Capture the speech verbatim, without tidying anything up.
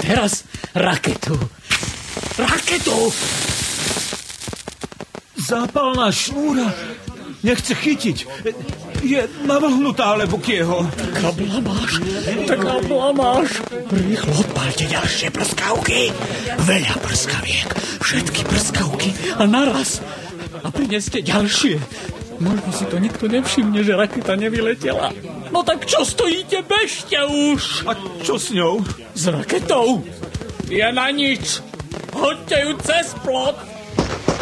teraz raketu. Raketu! Zápalná šnúra. Nechce chytiť. Je navlhnutá, alebo kieho. Taká blamáš, taká blamáš. Rýchlo odpalte ďalšie prskavky. Veľa prskaviek, všetky prskavky a naraz. A prineste ďalšie. Možno si to nikto nevšimne, že raketa nevyletela. No tak čo stojíte, bežte už. A čo s ňou? S raketou? Je na nič. Hoďte ju cez plot.